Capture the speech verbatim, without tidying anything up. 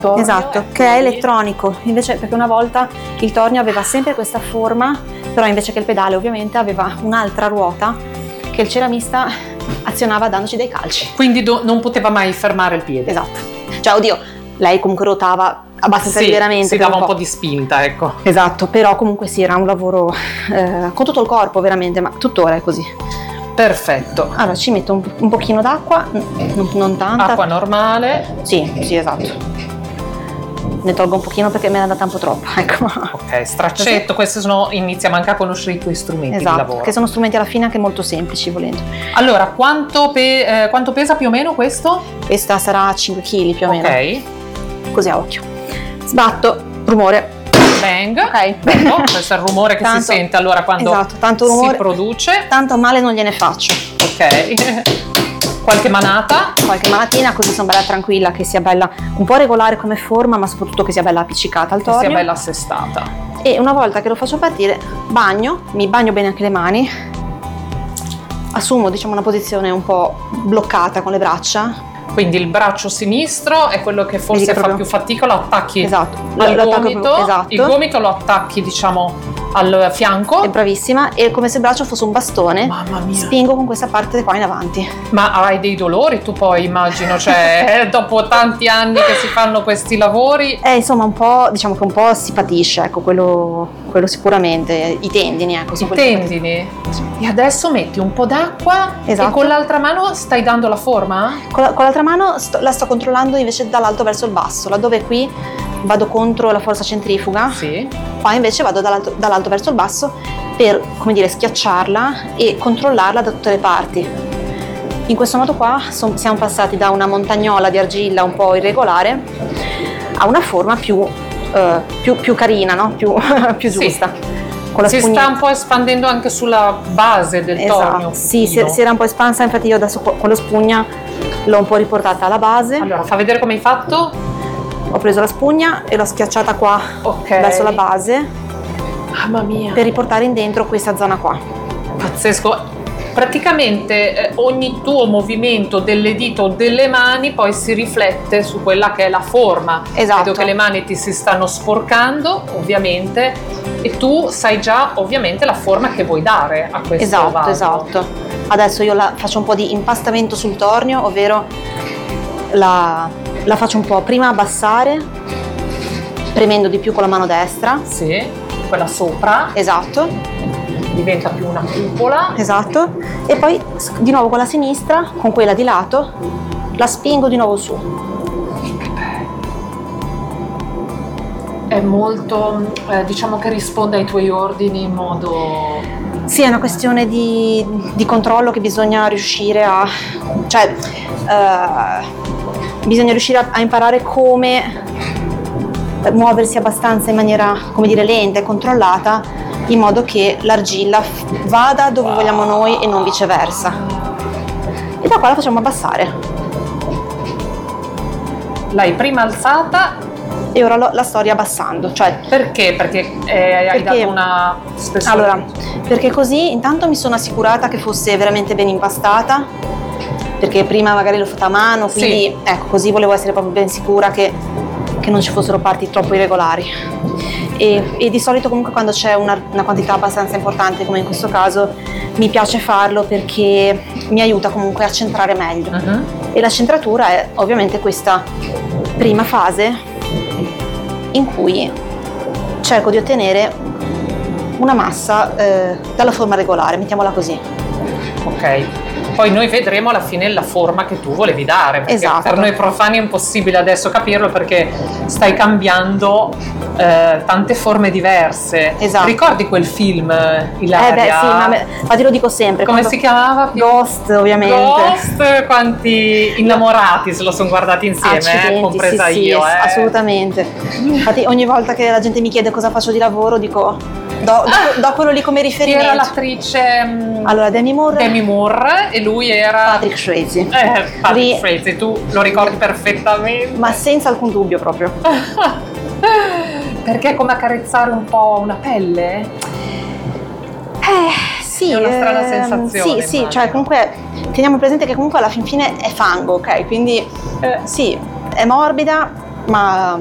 tornio, esatto, che è elettronico, invece perché una volta il tornio aveva sempre questa forma, però invece che il pedale ovviamente aveva un'altra ruota che il ceramista azionava dandoci dei calci. Quindi do, non poteva mai fermare il piede. Esatto. Cioè, oddio, lei comunque ruotava abbastanza sì, liberamente. Si dava un po'. po' di spinta, ecco. Esatto, però comunque sì, era un lavoro eh, con tutto il corpo veramente, ma tuttora è così. Perfetto. Allora ci metto un, un pochino d'acqua, non, non tanta. Acqua normale. Sì, sì, esatto. Ne tolgo un pochino perché me ne è andata un po' troppo, ecco. Ok, straccetto, questi sono, iniziamo anche a conoscere i tuoi strumenti esatto, di lavoro. Che sono strumenti alla fine anche molto semplici, volendo. Allora, quanto, pe- eh, quanto pesa più o meno questo? Questa sarà cinque chili più o meno. Ok. Così a occhio. Sbatto, rumore. Bang. Ok. Bello, questo è il rumore che tanto, si sente allora quando esatto, tanto rumore, si produce. Tanto male non gliene faccio. Ok. Qualche manata? Qualche manatina, così sono bella tranquilla, che sia bella un po' regolare come forma, ma soprattutto che sia bella appiccicata al tornio. Che sia bella assestata. E una volta che lo faccio partire, bagno, mi bagno bene anche le mani, assumo diciamo una posizione un po' bloccata con le braccia. Quindi il braccio sinistro è quello che forse fa proprio... più fatica, lo attacchi esatto. al lo gomito, proprio, esatto. Il gomito lo attacchi diciamo al fianco. È bravissima, e come se il braccio fosse un bastone. Mamma mia. Spingo con questa parte qua in avanti. Ma hai dei dolori tu poi, immagino, cioè dopo tanti anni che si fanno questi lavori? Eh, insomma, un po', diciamo che un po' si patisce, ecco, quello, quello sicuramente, i tendini, ecco. I tendini? E adesso metti un po' d'acqua, esatto. E con l'altra mano stai dando la forma? Con, la, con l'altra mano sto, la sto controllando invece dall'alto verso il basso, laddove qui vado contro la forza centrifuga. Sì. Qua invece vado dall'alto, dall'alto verso il basso per, come dire, schiacciarla e controllarla da tutte le parti. In questo modo qua son, siamo passati da una montagnola di argilla un po' irregolare a una forma più, eh, più, più carina, no? Più, più giusta. Sì. Con la si spugna... sta un po' espandendo anche sulla base del esatto. tornio. Sì, si, si era un po' espansa, infatti io adesso con lo spugna l'ho un po' riportata alla base. Allora, fa vedere come hai fatto? Ho preso la spugna e l'ho schiacciata qua, okay, verso la base. Mamma mia. Per riportare in dentro questa zona qua. Pazzesco. Praticamente eh, ogni tuo movimento delle dita o delle mani poi si riflette su quella che è la forma. Esatto. Vedo che le mani ti si stanno sporcando, ovviamente, e tu sai già ovviamente la forma che vuoi dare a questo esatto, vaso. Esatto. Adesso io la faccio un po' di impastamento sul tornio, ovvero la, la faccio un po' prima abbassare, premendo di più con la mano destra. Sì, quella sopra. Esatto. Diventa più una cupola. Esatto. E poi di nuovo con la sinistra, con quella di lato, la spingo di nuovo su. È molto, eh, diciamo che risponde ai tuoi ordini in modo... Sì, è una questione di, di controllo che bisogna riuscire a... cioè, eh, bisogna riuscire a, a imparare come muoversi abbastanza in maniera, come dire, lenta e controllata, in modo che l'argilla vada dove wow. vogliamo noi e non viceversa. E da qua la facciamo abbassare. L'hai prima alzata e ora lo, la sto riabbassando. Cioè, perché? Perché eh, hai perché, dato una spessore? Allora, perché così intanto mi sono assicurata che fosse veramente ben impastata, perché prima magari l'ho fatta a mano, quindi sì. ecco, così volevo essere proprio ben sicura che, che non ci fossero parti troppo irregolari. E, e di solito comunque quando c'è una, una quantità abbastanza importante, come in questo caso, mi piace farlo perché mi aiuta comunque a centrare meglio. Uh-huh. E la centratura è ovviamente questa prima fase in cui cerco di ottenere una massa eh, dalla forma regolare, mettiamola così. Ok. Poi noi vedremo alla fine la forma che tu volevi dare, perché esatto. per noi profani è impossibile adesso capirlo perché stai cambiando eh, tante forme diverse. Esatto. Ricordi quel film, Ilaria? Eh beh sì, ma, me, ma te lo dico sempre. Come si chiamava? Ghost, ovviamente. Ghost, quanti innamorati se lo sono guardati insieme, eh, compresa sì, io. Sì, eh. Assolutamente. Infatti ogni volta che la gente mi chiede cosa faccio di lavoro dico... Do, do, do quello lì come riferimento. Chi era l'attrice? Allora, Demi Moore. Demi Moore e lui era Patrick Swayze. Eh, Patrick Ri... Swayze, tu lo ricordi perfettamente. Ma senza alcun dubbio proprio. Perché è come accarezzare un po' una pelle? Eh, sì. È una strana eh, sensazione. Sì, immagino. sì, cioè comunque teniamo presente che comunque alla fin fine è fango, ok? Quindi eh, sì, è morbida, ma